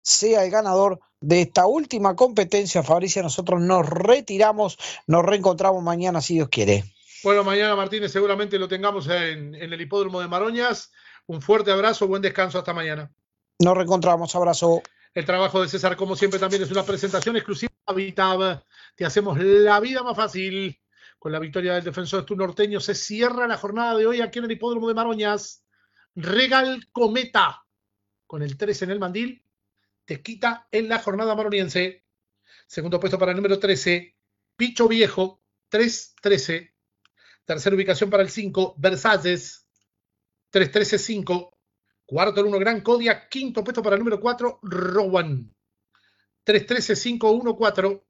sea el ganador de esta última competencia. Fabricia, nosotros nos retiramos, nos reencontramos mañana si Dios quiere. Bueno, mañana Martínez seguramente lo tengamos en el hipódromo de Maroñas. Un fuerte abrazo, buen descanso, hasta mañana. Nos reencontramos, abrazo. El trabajo de César, como siempre, también es una presentación exclusiva de Habitab. Te hacemos la vida más fácil. Con la victoria del Defensor Tour Norteño se cierra la jornada de hoy aquí en el hipódromo de Maroñas. Regal Cometa, con el 3 en el mandil, te quita en la jornada maroniense. Segundo puesto para el número 13, Picho Viejo, 3-13. Tercera ubicación para el 5, Versalles, 3-13-5. Cuarto el 1, Gran Kodiak. Quinto puesto para el número 4, Rowan, 3-13-5-1-4.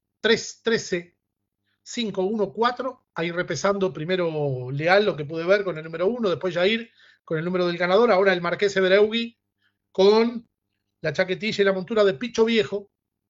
3-13-5-1-4. Ahí repesando primero Leal, lo que pude ver con el número 1, después Jair con el número del ganador, ahora el Marqués Ebereugui con la chaquetilla y la montura de Picho Viejo.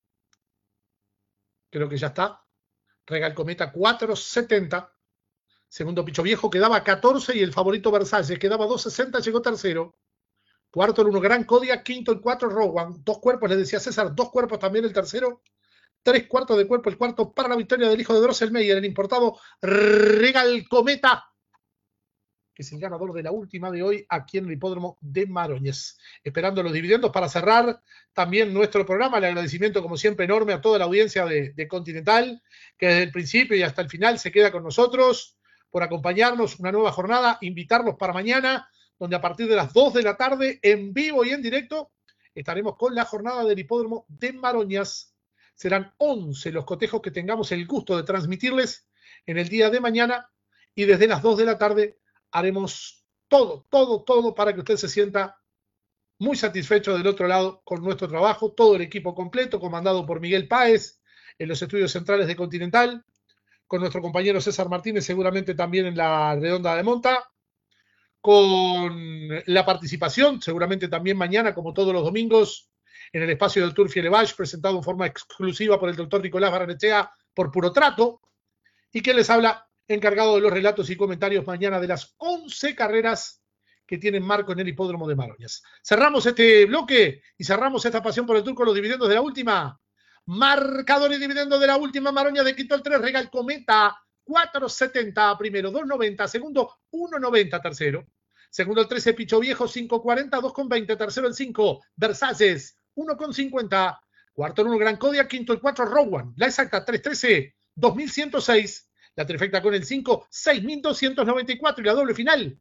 Creo que ya está. Regal Cometa 4.70. Segundo Picho Viejo quedaba 14 y el favorito Versalles quedaba 2.60, llegó tercero. Cuarto el 1, Gran Kodiak. Quinto el 4, Rowan. 2 cuerpos, le decía César, 2 cuerpos también el tercero. 3/4 de cuerpo el cuarto para la victoria del hijo de Drosselmeyer, el importado Regal Cometa, que es el ganador de la última de hoy aquí en el hipódromo de Maroñas. Esperando los dividendos para cerrar también nuestro programa. El agradecimiento, como siempre, enorme a toda la audiencia de Continental, que desde el principio y hasta el final se queda con nosotros por acompañarnos una nueva jornada. Invitarlos para mañana, donde a partir de las 2 de la tarde, en vivo y en directo, estaremos con la jornada del hipódromo de Maroñas. Serán 11 los cotejos que tengamos el gusto de transmitirles en el día de mañana, y desde las 2 de la tarde haremos todo para que usted se sienta muy satisfecho del otro lado con nuestro trabajo. Todo el equipo completo, comandado por Miguel Páez en los estudios centrales de Continental, con nuestro compañero César Martínez seguramente también en la redonda de monta, con la participación seguramente también mañana, como todos los domingos, en el espacio del Turf y Elevage, presentado en forma exclusiva por el doctor Nicolás Barrenechea por Puro Trato, y que les habla, encargado de los relatos y comentarios mañana de las 11 carreras que tienen marco en el hipódromo de Maroñas. Cerramos este bloque y cerramos esta pasión por el Tour con los dividendos de la última. Marcador y dividendo de la última. Maroñas de Quito el 3, Regal Cometa, 4.70 primero, 2.90 segundo, 1.90 tercero. Segundo el 13, Picho Viejo, 5.40, 2.20. Tercero el 5, Versalles, 1.50. Cuarto el 1, Gran Kodiak. Quinto el 4, Rowan. La exacta, 3.13, 2.106. La trifecta con el 5, 6.294. Y la doble final,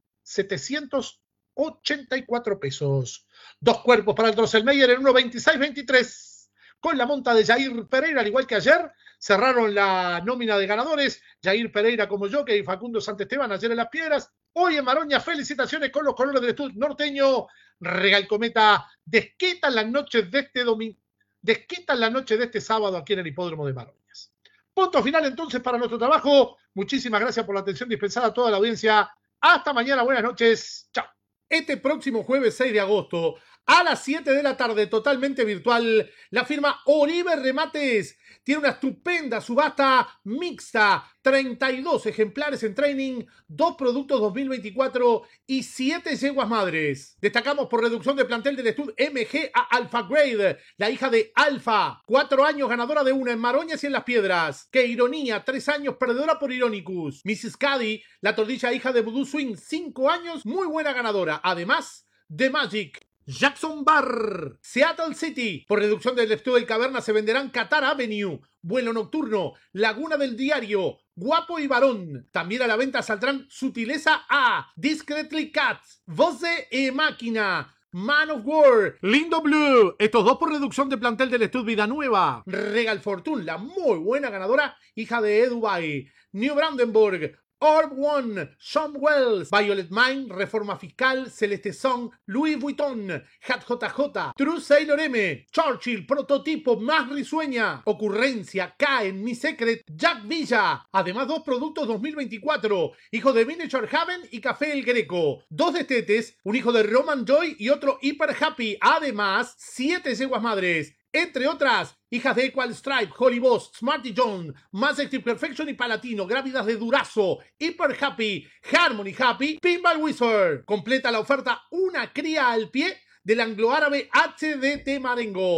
784 pesos. 2 cuerpos para el Drosselmeyer en 1.26-23. Con la monta de Jair Pereira, al igual que ayer, cerraron la nómina de ganadores. Jair Pereira como yo, que Facundo Santesteban ayer en Las Piedras. Hoy en Maroña, felicitaciones con los colores del Tour Norteño. Regal Cometa desquitan las noches de este domingo, desquitan la noche de este sábado aquí en el hipódromo de Maroñas. Punto final entonces para nuestro trabajo. Muchísimas gracias por la atención dispensada a toda la audiencia. Hasta mañana, buenas noches. Chao. Este próximo jueves 6 de agosto, a las 7 de la tarde, totalmente virtual, la firma Oribe Remates tiene una estupenda subasta mixta. 32 ejemplares en training, 2 productos 2024 y 7 yeguas madres. Destacamos por reducción de plantel del Stud MG a Alpha Grade, la hija de Alfa, 4 años ganadora de una en Maroñas y en Las Piedras. Qué ironía, 3 años perdedora por Ironicus. Mrs. Caddy, la tordilla hija de Voodoo Swing, 5 años, muy buena ganadora. Además, The Magic. Jackson Bar, Seattle City. Por reducción del Estudio del Caverna se venderán Qatar Avenue, Vuelo Nocturno, Laguna del Diario, Guapo y Varón. También a la venta saldrán Sutileza A, Discreetly Cat, Voce e Máquina, Man of War, Lindo Blue. Estos 2 por reducción de plantel del Estudio Vida Nueva. Regal Fortune, la muy buena ganadora, hija de Dubai. New Brandenburg, Orb One, Sean Wells, Violet Mine, Reforma Fiscal, Celeste Song, Louis Vuitton, Hat JJ, True Sailor M, Churchill, Prototipo más risueña, Ocurrencia, K en Mi Secret, Jack Villa. Además 2 productos 2024, hijo de Miniature Haven y Café El Greco. 2 destetes, un hijo de Roman Joy y otro Hyper Happy. Además 7 yeguas madres. Entre otras, hijas de Equal Stripe, Holy Boss, Smarty John, Mass Active Perfection y Palatino, grávidas de Durazo, Hyper Happy, Harmony Happy, Pinball Wizard. Completa la oferta una cría al pie del anglo-árabe HDT Marengo.